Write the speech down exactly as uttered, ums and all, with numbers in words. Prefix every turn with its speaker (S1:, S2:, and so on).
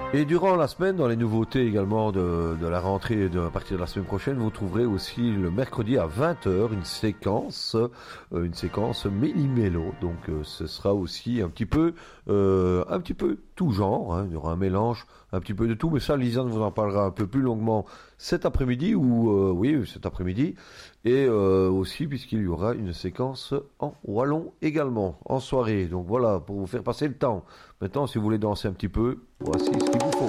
S1: Et durant la semaine, dans les nouveautés également de, de la rentrée de, à partir de la semaine prochaine, vous trouverez aussi le mercredi à vingt heures une séquence, euh, une séquence Méli-Mélo. Donc euh, ce sera aussi un petit peu, euh, un petit peu tout genre. Hein. Il y aura un mélange, un petit peu de tout. Mais ça, Lisanne vous en parlera un peu plus longuement cet après-midi ou euh, oui, cet après-midi. Et euh, aussi puisqu'il y aura une séquence en wallon également en soirée. Donc voilà pour vous faire passer le temps. Maintenant, si vous voulez danser un petit peu, voici ce qu'il vous faut.